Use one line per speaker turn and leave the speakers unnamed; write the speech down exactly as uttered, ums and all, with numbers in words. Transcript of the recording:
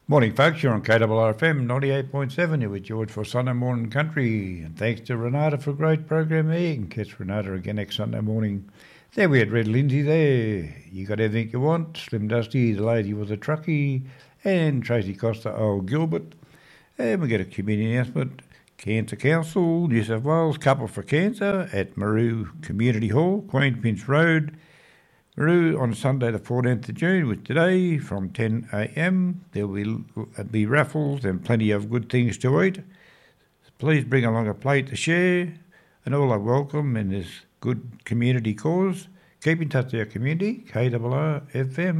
Morning, folks. You're on K R R F M ninety-eight point seven. You're with George for Sunday Morning Country. And thanks to Renata for a great program there. You can catch Renata again next Sunday morning. There we had Red Lindsay there. You got everything you want. Slim Dusty, the lady with the truckie. And Tracy Costa, old Gilbert. And we get a community announcement. Cancer Council, New South Wales, Couple for Cancer at Maru Community Hall, Queenpins Road. Maru on Sunday the fourteenth of June, with today from ten a m. There will be raffles and plenty of good things to eat. Please bring along a plate to share, and all are welcome in this good community cause. Keep in touch with our community, K R R F M.